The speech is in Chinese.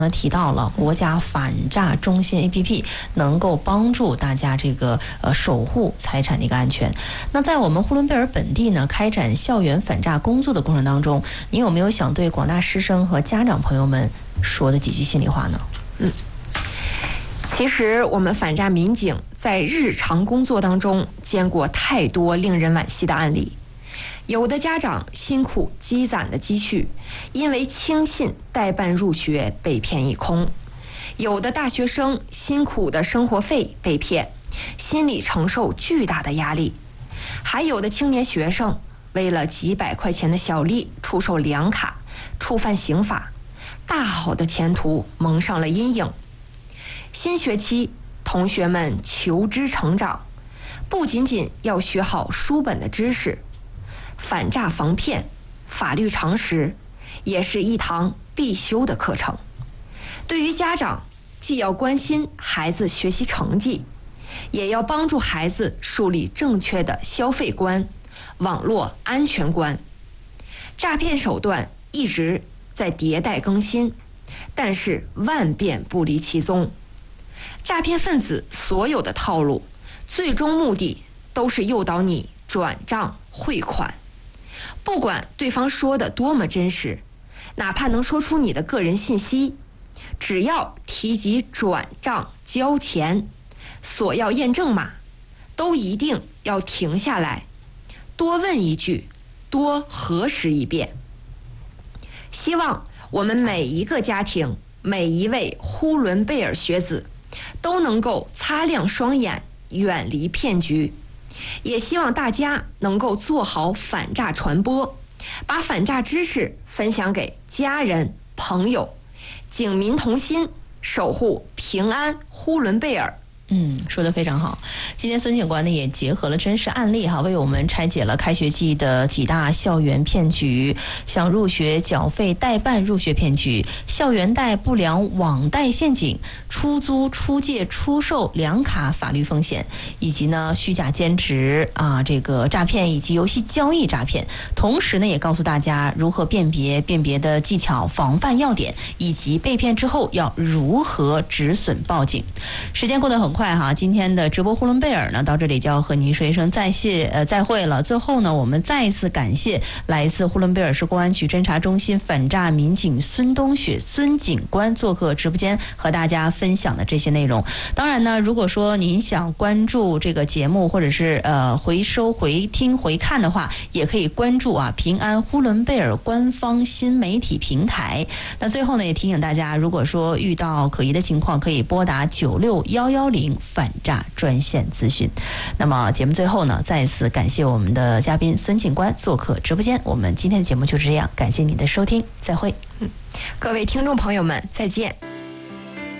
提到了国家反诈中心 APP 能够帮助大家这个守护财产的一个安全。那在我们呼伦贝尔本地呢，开展校园反诈工作的过程当中，你有没有想对广大师生和家长朋友们说的几句心里话呢？ 其实我们反诈民警在日常工作当中见过太多令人惋惜的案例。有的家长辛苦积攒的积蓄，因为轻信代办入学被骗一空；有的大学生辛苦的生活费被骗，心理承受巨大的压力；还有的青年学生为了几百块钱的小利出售良卡，触犯刑法，大好的前途蒙上了阴影。新学期，同学们求知成长，不仅仅要学好书本的知识，反诈防骗、法律常识也是一堂必修的课程。对于家长，既要关心孩子学习成绩，也要帮助孩子树立正确的消费观、网络安全观。诈骗手段一直在迭代更新，但是万变不离其宗。诈骗分子所有的套路，最终目的都是诱导你转账汇款。不管对方说的多么真实，哪怕能说出你的个人信息，只要提及转账交钱，索要验证码，都一定要停下来，多问一句，多核实一遍。希望我们每一个家庭，每一位呼伦贝尔学子都能够擦亮双眼，远离骗局。也希望大家能够做好反诈传播，把反诈知识分享给家人朋友，警民同心，守护平安呼伦贝尔。 说得非常好。今天孙警官呢也结合了真实案例为我们拆解了开学季的几大校园骗局，像入学缴费代办入学骗局、校园贷不良网贷陷阱、出租出借出售良卡法律风险，以及呢虚假兼职这个诈骗以及游戏交易诈骗。同时呢也告诉大家如何辨别的技巧、防范要点，以及被骗之后要如何止损报警。时间过得很快今天的直播呼伦贝尔呢到这里就要和您说一声再会了。最后呢，我们再一次感谢来自呼伦贝尔市公安局侦查中心反诈民警孙冬雪孙警官做客直播间和大家分享的这些内容。当然呢，如果说您想关注这个节目或者是回收回听回看的话，也可以关注平安呼伦贝尔官方新媒体平台。那最后呢也提醒大家，如果说遇到可疑的情况，可以拨打96110反诈专线咨询。那么节目最后呢，再次感谢我们的嘉宾孙警官做客直播间。我们今天的节目就是这样，感谢您的收听，再会。 各位听众朋友们，再见。